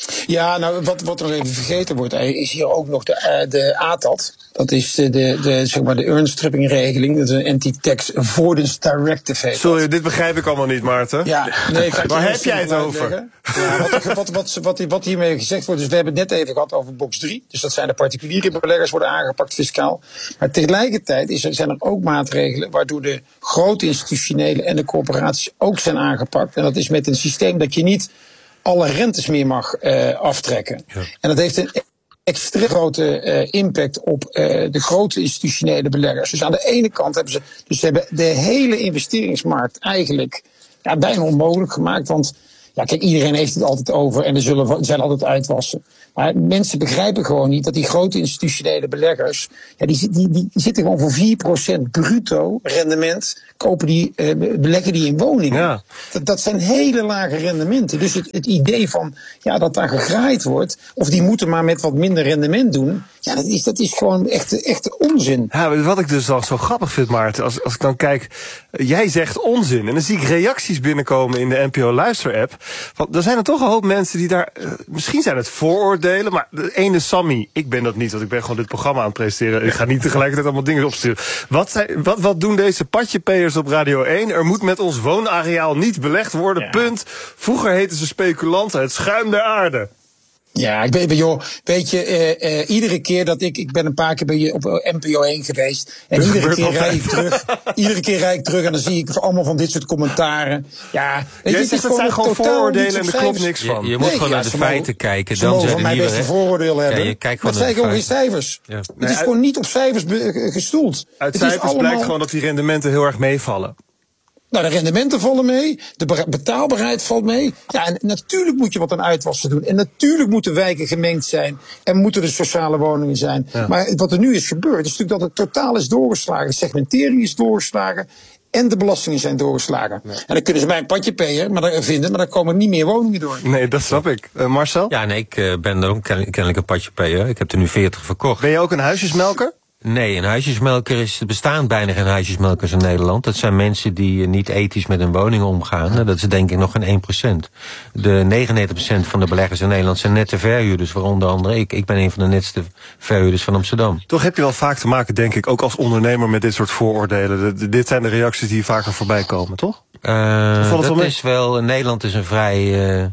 Ja, nou, wat, wat er nog even vergeten wordt, is hier ook nog de, de A T A T. Dat is de, de, de, zeg maar de earned-stripping-regeling. Dat is een Anti-Tax Avoidance Directive. Sorry, dit begrijp ik allemaal niet, Maarten. Ja, nee, ik ga waar heb jij het over? Ja, wat, wat, wat, wat, wat hiermee gezegd wordt, dus we hebben het net even gehad over box drie. Dus dat zijn de particuliere beleggers worden aangepakt fiscaal. Maar tegelijkertijd is er, zijn er ook maatregelen waardoor de grote institutionele en de corporaties ook zijn aangepakt. En dat is met een systeem dat je niet alle rentes meer mag uh, aftrekken. Ja. En dat heeft een extreem grote uh, impact op uh, de grote institutionele beleggers. Dus aan de ene kant hebben ze, dus ze hebben de hele investeringsmarkt eigenlijk ja, bijna onmogelijk gemaakt. Want ja, kijk, iedereen heeft het altijd over en er zullen zijn altijd uitwassen. Maar mensen begrijpen gewoon niet dat die grote institutionele beleggers, ja, die, die, die zitten gewoon voor vier procent bruto rendement, kopen die, uh, beleggen die in woningen. Ja. Dat, dat zijn hele lage rendementen. Dus het, het idee van ja, dat daar gegraaid wordt, of die moeten maar met wat minder rendement doen, ja, dat is, dat is gewoon echt, echt onzin. Ja, wat ik dus al zo grappig vind, Maarten, als, als ik dan kijk, jij zegt onzin, en dan zie ik reacties binnenkomen in de N P O Luister-app. Want er zijn er toch een hoop mensen die daar, uh, misschien zijn het vooroordelen, maar de ene Sammy, ik ben dat niet, want ik ben gewoon dit programma aan het presenteren. Ik ga niet tegelijkertijd allemaal dingen opsturen. Wat, zijn, wat, wat doen deze patjepeers op Radio één? Er moet met ons woonareaal niet belegd worden, ja. Punt. Vroeger heten ze speculanten, het schuim der aarde. Ja, ik ben, joh, weet je, uh, uh, iedere keer dat ik, ik ben een paar keer bij je op N P O één geweest. En iedere keer rijd ik terug, iedere keer rijd ik terug en dan zie ik allemaal van dit soort commentaren. Ja, weet je, het is zijn gewoon vooroordelen en er klopt niks van. Je, je moet nee, gewoon ja, naar de feiten kijken. Ze mogen van mij best een vooroordeel hebben. Ja, maar het zijn gewoon geen cijfers. Ja. Het nee, is uit, gewoon niet op cijfers be, gestoeld. Uit het cijfers allemaal blijkt gewoon dat die rendementen heel erg meevallen. Nou, de rendementen vallen mee, de betaalbaarheid valt mee. Ja, en natuurlijk moet je wat aan uitwassen doen. En natuurlijk moeten wijken gemengd zijn. En moeten er sociale woningen zijn. Ja. Maar wat er nu is gebeurd, is natuurlijk dat het totaal is doorgeslagen. De segmentering is doorgeslagen. En de belastingen zijn doorgeslagen. Ja. En dan kunnen ze mij een padje payen, maar daar vinden, maar dan komen niet meer woningen door. Nee, dat snap ik. Uh, Marcel? Ja, nee, ik uh, ben er ook kennelijk een padje payen. Ik heb er nu veertig verkocht. Ben je ook een huisjesmelker? Nee, een huisjesmelker is, er bestaan bijna geen huisjesmelkers in Nederland. Dat zijn mensen die niet ethisch met hun woning omgaan. Dat is denk ik nog geen één procent. De negenennegentig procent van de beleggers in Nederland zijn nette verhuurders. Waaronder andere ik. Ik ben een van de netste verhuurders van Amsterdam. Toch heb je wel vaak te maken, denk ik, ook als ondernemer met dit soort vooroordelen. De, dit zijn de reacties die vaker voorbij komen, toch? Uh, dat wel is wel, Nederland is een vrij Uh,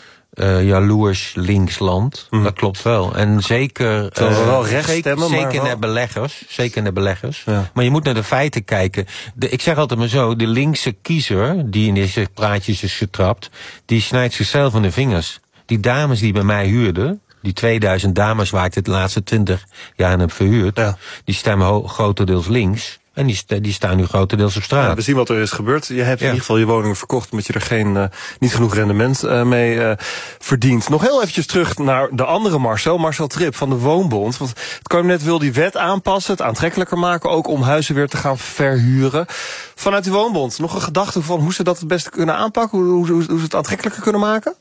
Uh, jaloers linksland, mm. Dat klopt wel. En zeker, uh, we wel recht zeker, stemmen, zeker maar wel naar beleggers. Zeker naar beleggers. Ja. Maar je moet naar de feiten kijken. De, ik zeg altijd maar zo, de linkse kiezer die in deze praatjes is getrapt, die snijdt zichzelf aan de vingers. Die dames die bij mij huurden, die tweeduizend dames waar ik het de laatste twintig jaar aan heb verhuurd, ja. Die stemmen ho- grotendeels links. En die, st- die staan nu grotendeels op straat. Ja, we zien wat er is gebeurd. Je hebt ja. in ieder geval je woning verkocht omdat je er geen, uh, niet genoeg rendement uh, mee uh, verdient. Nog heel eventjes terug naar de andere Marcel, Marcel Trip van de Woonbond. Want het kabinet wil die wet aanpassen, het aantrekkelijker maken, ook om huizen weer te gaan verhuren. Vanuit de Woonbond, nog een gedachte van hoe ze dat het beste kunnen aanpakken? Hoe, hoe, hoe ze het aantrekkelijker kunnen maken?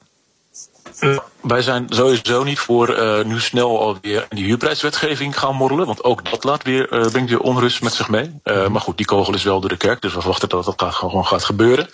Uh, wij zijn sowieso niet voor uh, nu snel alweer in die huurprijswetgeving gaan morrelen. Want ook dat laat weer, uh, brengt weer onrust met zich mee. Uh, maar goed, die kogel is wel door de kerk. Dus we verwachten dat dat gaat, gewoon gaat gebeuren.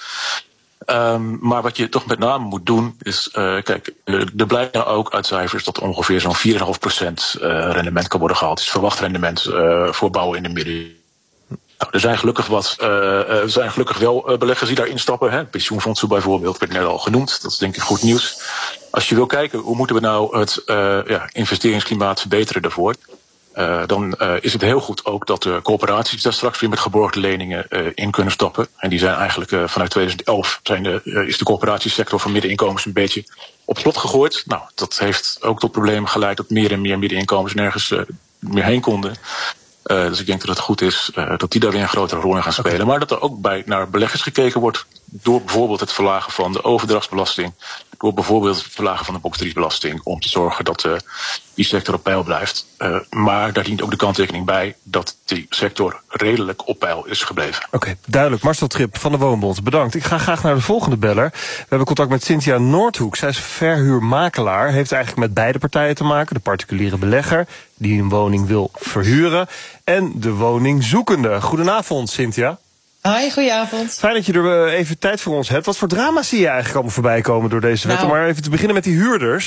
Um, maar wat je toch met name moet doen is, uh, kijk, uh, er blijkt nou ook uit cijfers dat ongeveer zo'n vier komma vijf procent uh, rendement kan worden gehaald. Het is verwacht rendement uh, voor bouwen in de midden. Nou, er zijn gelukkig wat, uh, er zijn gelukkig wel uh, beleggers die daarin stappen. Hè. Pensioenfondsen bijvoorbeeld, werd net al genoemd. Dat is denk ik goed nieuws. Als je wil kijken, hoe moeten we nou het uh, ja, investeringsklimaat verbeteren daarvoor? Uh, dan uh, is het heel goed ook dat de corporaties daar straks weer met geborgde leningen uh, in kunnen stappen. En die zijn eigenlijk uh, vanuit twintig elf zijn de, uh, is de corporatiesector van middeninkomens een beetje op slot gegooid. Nou, dat heeft ook tot problemen geleid dat meer en meer middeninkomens nergens uh, meer heen konden. Uh, dus ik denk dat het goed is uh, dat die daar weer een grotere rol in gaan spelen. Okay. Maar dat er ook bij naar beleggers gekeken wordt door bijvoorbeeld het verlagen van de overdrachtsbelasting, door bijvoorbeeld het verlagen van de box drie belasting, om te zorgen dat uh, die sector op peil blijft. Uh, maar daar dient ook de kanttekening bij dat die sector redelijk op peil is gebleven. Oké, okay, duidelijk. Marcel Trip van de Woonbond, bedankt. Ik ga graag naar de volgende beller. We hebben contact met Cynthia Noordhoek. Zij is verhuurmakelaar, heeft eigenlijk met beide partijen te maken. De particuliere belegger die een woning wil verhuren en de woningzoekende. Goedenavond, Cynthia. Hoi, goedenavond. Fijn dat je er even tijd voor ons hebt. Wat voor drama zie je eigenlijk allemaal voorbij komen door deze wet? Nou, om maar even te beginnen met die huurders.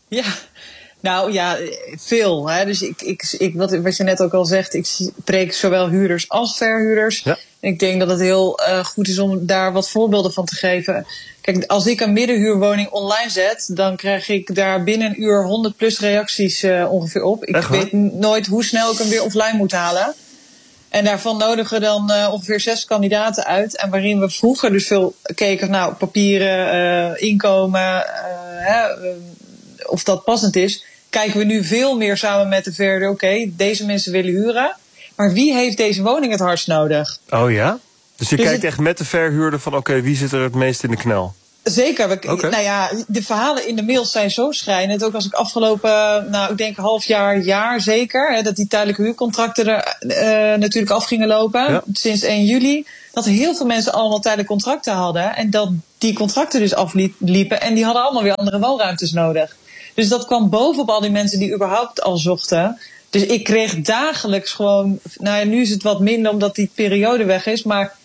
Ja, nou ja, veel. Hè. Dus ik, ik, ik, wat, wat je net ook al zegt, ik spreek zowel huurders als verhuurders. Ja. Ik denk dat het heel uh, goed is om daar wat voorbeelden van te geven. Kijk, als ik een middenhuurwoning online zet, dan krijg ik daar binnen een uur honderd plus reacties uh, ongeveer op. Ik weet nooit hoe snel ik hem weer offline moet halen. En daarvan nodigen dan uh, ongeveer zes kandidaten uit. En waarin we vroeger dus veel keken, nou, papieren, uh, inkomen, uh, hè, uh, of dat passend is. Kijken we nu veel meer samen met de verhuurder. Oké, okay, deze mensen willen huren. Maar wie heeft deze woning het hardst nodig? Oh ja? Dus je dus kijkt het... echt met de verhuurder van, oké, okay, wie zit er het meest in de knel? Zeker. We, okay. Nou ja, de verhalen in de mails zijn zo schrijnend. Ook als ik afgelopen, nou, ik denk half jaar, jaar zeker, hè, dat die tijdelijke huurcontracten er uh, natuurlijk af gingen lopen. Ja. Sinds één juli. Dat heel veel mensen allemaal tijdelijke contracten hadden. En dat die contracten dus afliepen. En die hadden allemaal weer andere woonruimtes nodig. Dus dat kwam bovenop al die mensen die überhaupt al zochten. Dus ik kreeg dagelijks gewoon, nou ja, nu is het wat minder omdat die periode weg is, maar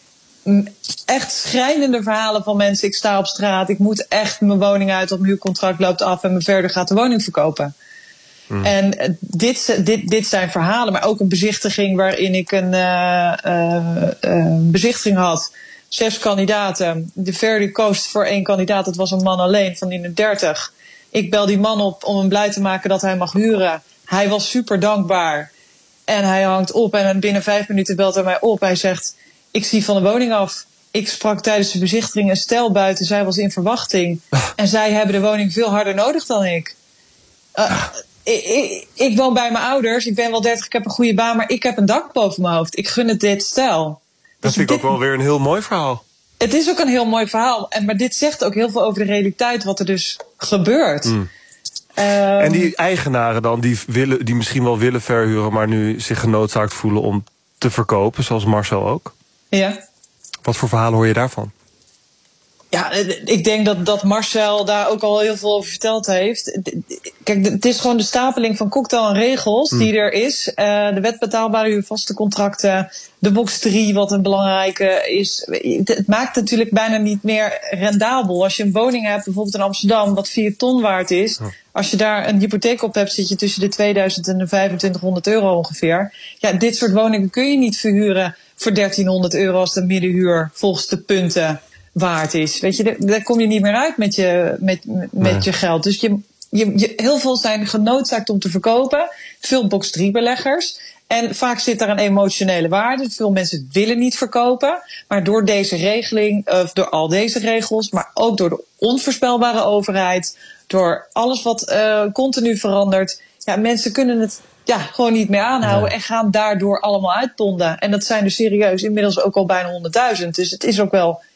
echt schrijnende verhalen van mensen. Ik sta op straat, ik moet echt mijn woning uit, of mijn huurcontract loopt af en mijn verder gaat de woning verkopen. Hmm. En dit, dit, dit zijn verhalen, maar ook een bezichtiging waarin ik een uh, uh, uh, bezichtiging had. Zes kandidaten. De verder koos voor één kandidaat, dat was een man alleen van in de dertig. Ik bel die man op om hem blij te maken dat hij mag huren. Hij was super dankbaar. En hij hangt op en binnen vijf minuten belt hij mij op. Hij zegt, ik zie van de woning af. Ik sprak tijdens de bezichtiging een stel buiten. Zij was in verwachting. En zij hebben de woning veel harder nodig dan ik. Uh, ik, ik. Ik woon bij mijn ouders. Ik ben wel dertig, ik heb een goede baan. Maar ik heb een dak boven mijn hoofd. Ik gun het dit stel. Dat dus vind ik dit, ook wel weer een heel mooi verhaal. Het is ook een heel mooi verhaal. En, maar dit zegt ook heel veel over de realiteit. Wat er dus gebeurt. Mm. Um, en die eigenaren dan, die, willen, die misschien wel willen verhuren, maar nu zich genoodzaakt voelen om te verkopen, zoals Marcel ook. Ja. Wat voor verhalen hoor je daarvan? Ja, ik denk dat, dat Marcel daar ook al heel veel over verteld heeft. Kijk, het is gewoon de stapeling van cocktail en regels die er is. Uh, de wet betaalbare huur, vaste contracten, de box drie, wat een belangrijke is. Het maakt natuurlijk bijna niet meer rendabel. Als je een woning hebt, bijvoorbeeld in Amsterdam, wat vier ton waard is. Oh. Als je daar een hypotheek op hebt, zit je tussen de tweeduizend en de vijfentwintighonderd euro ongeveer. Ja, dit soort woningen kun je niet verhuren voor dertienhonderd euro als de middenhuur volgens de punten waard is. Weet je, daar, daar kom je niet meer uit met je, met, met nee. je geld. Dus je, je, je, heel veel zijn genoodzaakt om te verkopen. Veel box drie beleggers. En vaak zit daar een emotionele waarde. Veel mensen willen niet verkopen. Maar door deze regeling, of door al deze regels, maar ook door de onvoorspelbare overheid, door alles wat uh, continu verandert. Ja, mensen kunnen het ja, gewoon niet meer aanhouden nee. en gaan daardoor allemaal uitponden. En dat zijn dus serieus inmiddels ook al bijna honderdduizend. Dus het is ook wel